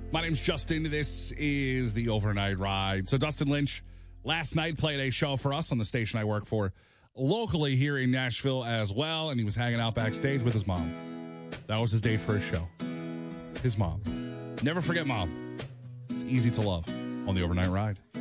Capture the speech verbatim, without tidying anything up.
My name's Justin. This is the Overnight Ride. So Dustin Lynch last night played a show for us on the station I work for locally here in Nashville as well, and he was hanging out backstage with his mom. That was his date for his show. His mom. Never forget mom. It's easy to love on the Overnight Ride.